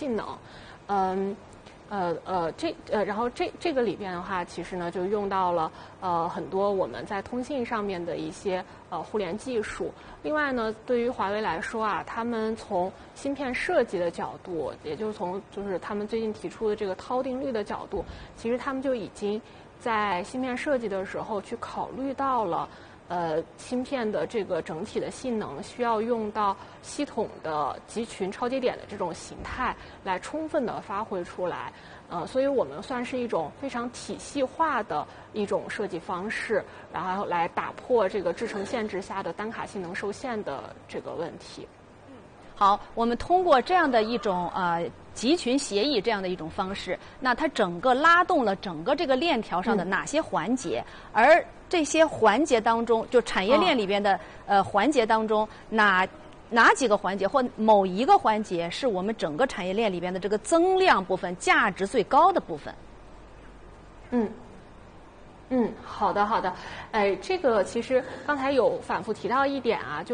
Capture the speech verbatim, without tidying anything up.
性能。嗯。呃呃，这呃，然后这这个里边的话，其实呢就用到了呃很多我们在通信上面的一些呃互联技术。另外呢，对于华为来说啊，他们从芯片设计的角度，也就是从就是他们最近提出的这个涛定律的角度，其实他们就已经在芯片设计的时候去考虑到了。呃，芯片的这个整体的性能需要用到系统的集群超节点的这种形态来充分的发挥出来，呃，所以我们算是一种非常体系化的一种设计方式，然后来打破这个制程限制下的单卡性能受限的这个问题。 好，我们通过这样的一种呃集群协议这样的一种方式，那它整个拉动了整个这个链条上的哪些环节？嗯、而这些环节当中，就产业链里边的、哦、呃环节当中，哪哪几个环节或某一个环节是我们整个产业链里边的这个增量部分、价值最高的部分？ 嗯。嗯，好的好的，哎，这个其实刚才有反复提到一点啊，就